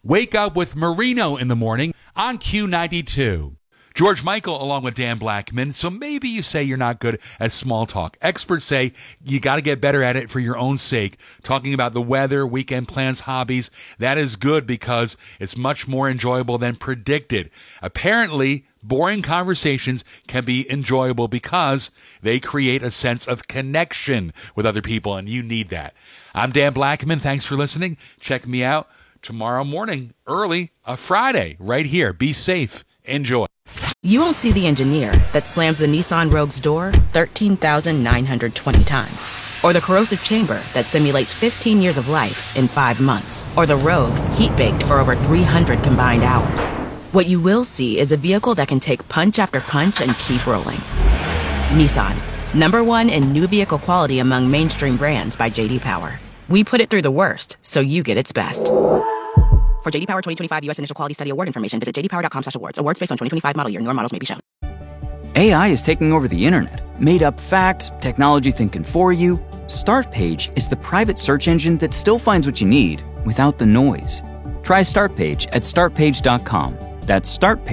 Wake Up with Marino in the morning on Q92. George Michael along with Dan Blackman. So maybe you say you're not good at small talk. Experts say you got to get better at it for your own sake. Talking about the weather, weekend plans, hobbies, that is good because it's much more enjoyable than predicted. Apparently, boring conversations can be enjoyable because they create a sense of connection with other people, and you need that. I'm Dan Blackman. Thanks for listening. Check me out tomorrow morning, early, a Friday, right here. Be safe. Enjoy. You won't see the engineer that slams the Nissan Rogue's door 13,920 times. Or the corrosive chamber that simulates 15 years of life in 5 months. Or the Rogue heat-baked for over 300 combined hours. What you will see is a vehicle that can take punch after punch and keep rolling. Nissan, #1 in new vehicle quality among mainstream brands by J.D. Power. We put it through the worst, so you get its best. For J.D. Power 2025 U.S. Initial Quality Study Award information, visit jdpower.com/awards. Awards based on 2025 model year. Newer models may be shown. AI is taking over the internet. Made up facts, technology thinking for you. Startpage is the private search engine that still finds what you need without the noise. Try Startpage at startpage.com. That's Startpage.